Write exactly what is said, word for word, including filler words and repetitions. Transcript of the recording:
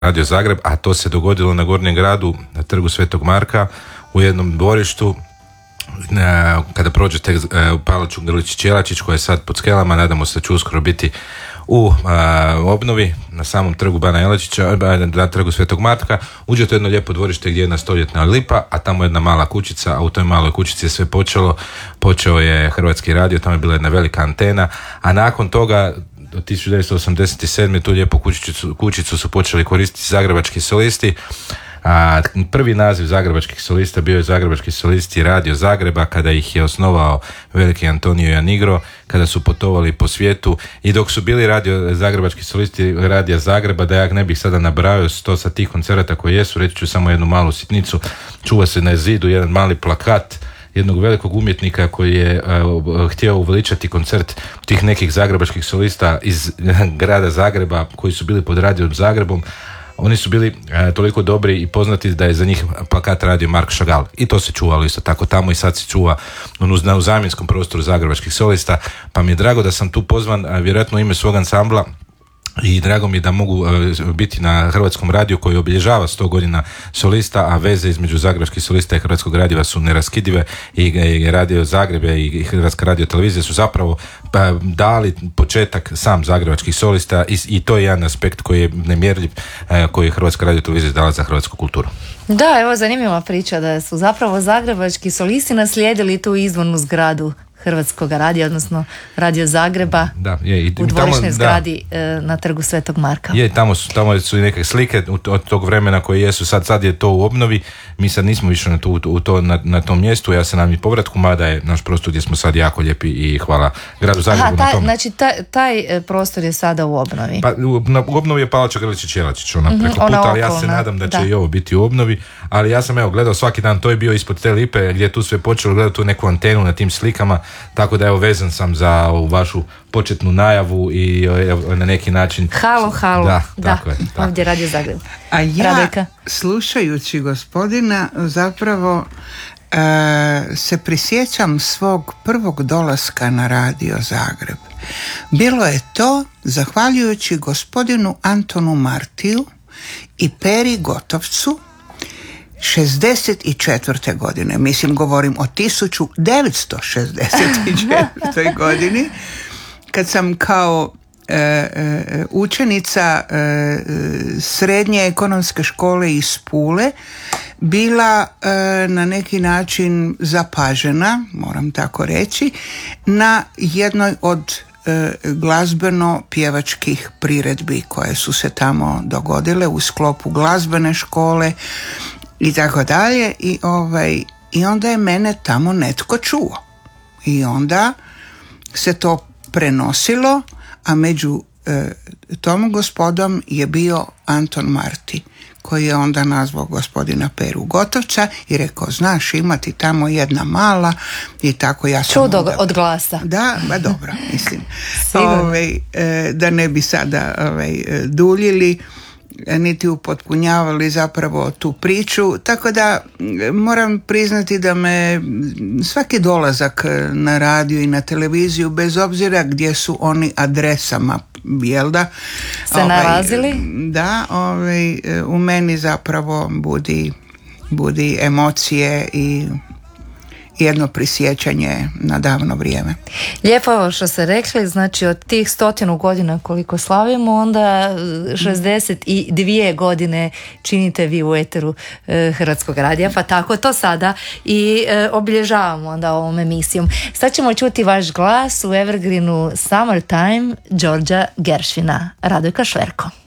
Radio Zagreb, a to se dogodilo na Gornjem gradu, na trgu Svetog Marka, u jednom dvorištu. Kada prođete u Palaču Grličić-Jelačić, koja je sad pod skelama, nadamo se da će uskoro biti u a, obnovi na samom trgu Bana Jelačića, na trgu Svetog Marka, uđete u jedno lijepo dvorište gdje je jedna stoljetna lipa, a tamo je jedna mala kućica, a u toj maloj kućici je sve počelo. Počeo je Hrvatski radio, tamo je bila jedna velika antena, a nakon toga od tisuću devetsto osamdeset sedme tu lijepu kućicu, kućicu su počeli koristiti zagrebački solisti. A prvi naziv zagrebačkih solista bio je Zagrebački solisti Radio Zagreba, kada ih je osnovao veliki Antonio Janigro, kada su putovali po svijetu, i dok su bili radio, zagrebački solisti Radija Zagreba, da ja ne bih sada nabrajao sto sa tih koncerata koji jesu, reći ću samo jednu malu sitnicu. Čuva se na zidu jedan mali plakat jednog velikog umjetnika koji je uh, htio uveličati koncert tih nekih zagrebačkih solista iz grada Zagreba koji su bili pod Radijom Zagrebom. Oni su bili e, toliko dobri i poznati da je za njih plakat radio Mark Chagall. I to se čuvalo isto tako tamo, i sad se čuva na u zamjenskom prostoru zagrebačkih solista. Pa mi je drago da sam tu pozvan, a, vjerojatno u ime svog ansambla, i drago mi je da mogu uh, biti na Hrvatskom radiju koji obilježava sto godina solista, a veze između zagrebačkih solista i Hrvatskog radija su neraskidive, i, i Radio Zagrebe i, i Hrvatska radio televizija su zapravo pa, dali početak sam zagrebačkih solista, i, i to je jedan aspekt koji je nemjerljiv, uh, koji je Hrvatska radio televizija dala za hrvatsku kulturu. Da, evo zanimljiva priča da su zapravo zagrebački solisti naslijedili tu izvornu zgradu Hrvatskog radija, odnosno Radio Zagreba, da, je, i, u dvorišnoj tamo, zgradi da. Na trgu Svetog Marka. Je, tamo su, tamo su i neke slike od tog vremena koje jesu, sad, sad je to u obnovi, mi sad nismo više na, to, u to, na, na tom mjestu, ja se nam i povratku, mada je naš prostor gdje smo sad jako lijepi, i hvala gradu Zagrebu. Aha, taj, na tom. Znači taj, taj prostor je sada u obnovi. Pa, u, na, u obnovi je Palača Grličić-Jelačić, ona preko mm-hmm, puta, ona ali ja se nadam da će da. i ovo biti u obnovi, ali ja sam evo gledao svaki dan, to je bio ispod te lipe gdje je tu sve počelo, gledao tu neku antenu na tim slikama, tako da evo vezan sam za ovu vašu početnu najavu i evo, na neki način... Halo, halo, da, da. Tako je, tako. Ovdje Radio Zagreb. A ja, Radojka, slušajući gospodina, zapravo e, se prisjećam svog prvog dolaska na Radio Zagreb. Bilo je to zahvaljujući gospodinu Antonu Martiju i Peri Gotovcu šezdeset četvrte godine, mislim govorim o tisuću devetsto šezdeset četvrtoj godini, kad sam kao e, e, učenica e, srednje ekonomske škole iz Pule bila e, na neki način zapažena, moram tako reći, na jednoj od e, glazbeno-pjevačkih priredbi koje su se tamo dogodile u sklopu glazbene škole i tako dalje, i ovaj i onda je mene tamo netko čuo, i onda se to prenosilo, a među e, tom gospodom je bio Anton Marti, koji je onda nazvao gospodina Peru Gotovca i rekao, znaš, imati tamo jedna mala, i tako ja sam čudo onda, od glasa. Da, ba dobro, mislim. ovaj, e, da ne bi sada ovaj, duljili niti upotpunjavali zapravo tu priču, tako da moram priznati da me svaki dolazak na radio i na televiziju, bez obzira gdje su oni adresama, jel da, se ovaj, nalazili, da, ovaj, u meni zapravo budi, budi emocije i jedno prisjećanje na davno vrijeme. Lijepo ovo što ste rekli, znači od tih stotinu godina koliko slavimo, onda šezdeset dvije godine činite vi u eteru e, Hrvatskog radija, pa tako to sada i e, obilježavamo onda ovom emisijom. Sad ćemo čuti vaš glas u Evergreenu Summertime Đorđa Gershwina. Radojka Šverko.